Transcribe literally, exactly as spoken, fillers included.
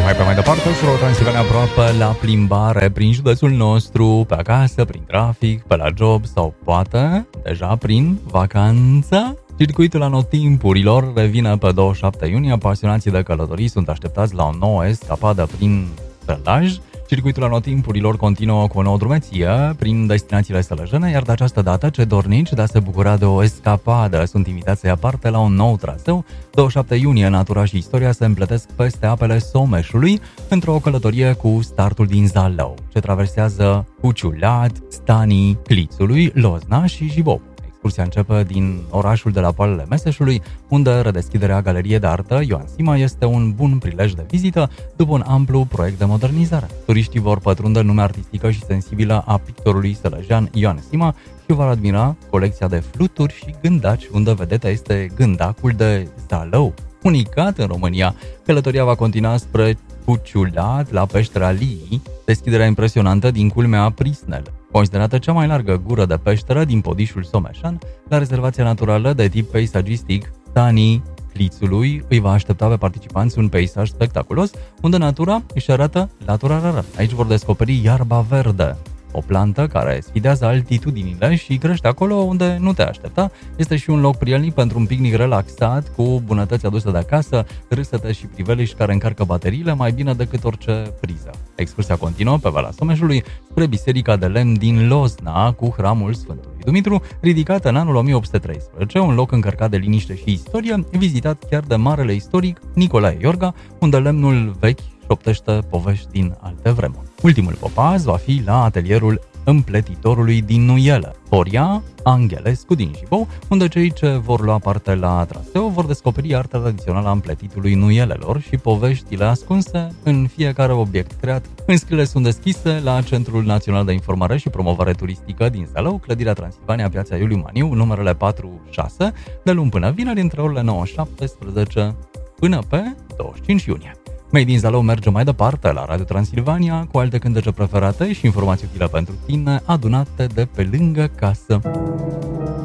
Hai pe mai departe, Suro Transilvania aproape la plimbare prin județul nostru, pe acasă, prin trafic, pe la job sau poate deja prin vacanță. Circuitul anotimpurilor revine pe douăzeci și șapte iunie. Pasionații de călătorii sunt așteptați la o nouă escapadă prin Sălaj. Circuitul anotimpurilor continuă cu o nouă drumeție prin destinațiile sălăjene, iar de această dată cei dornici de a se bucura de o escapadă sunt invitați să ia parte la un nou traseu. douăzeci și șapte iunie, natura și istoria se împletesc peste apele Someșului într-o călătorie cu startul din Zalău, ce traversează Cuciulat, Stanii Clițului, Lozna și Jibou. Excursia începe din orașul de la poalele Meseșului, unde redeschiderea galeriei de artă Ioan Sima este un bun prilej de vizită după un amplu proiect de modernizare. Turiștii vor pătrunde lumea artistică și sensibilă a pictorului sălăjean Ioan Sima și vor admira colecția de fluturi și gândaci, unde vedeta este gândacul de Zalău, unicat în România. Călătoria va continua spre Cuciulat, la peștera Lii, deschiderea impresionantă din culmea Prisnel, considerată cea mai largă gură de peșteră din Podișul Someșan, la rezervația naturală de tip peisagistic Stanii Clițului îi va aștepta pe participanți un peisaj spectaculos, unde natura își arată latura rară. Aici vor descoperi iarba verde, o plantă care sfidează altitudinile și crește acolo unde nu te aștepta. Este și un loc prielnic pentru un picnic relaxat, cu bunătăți aduse de acasă, râsete și priveliști care încarcă bateriile mai bine decât orice priză. Excursia continuă pe Valea Someșului spre Biserica de Lemn din Lozna, cu hramul Sfântului Dumitru, ridicată în anul o mie opt sute treisprezece, un loc încărcat de liniște și istorie, vizitat chiar de marele istoric Nicolae Iorga, unde lemnul vechi șoptește povești din alte vremuri. Ultimul popaz va fi la atelierul împletitorului din Nuiele, Horia Angelescu din Jibou, unde cei ce vor lua parte la traseu vor descoperi arta tradițională a împletitului nuielelor și poveștile ascunse în fiecare obiect creat. Înscrierile sunt deschise la Centrul Național de Informare și Promovare Turistică din Zalău, clădirea Transilvania, Piața Iuliu Maniu, numerele patru șase, de luni până vineri, între orele nouă șaptesprezece până pe douăzeci și cinci iunie. Made din Zalău merge mai departe la Radio Transilvania cu alte cântece preferate și informații utile pentru tine adunate de pe lângă casă.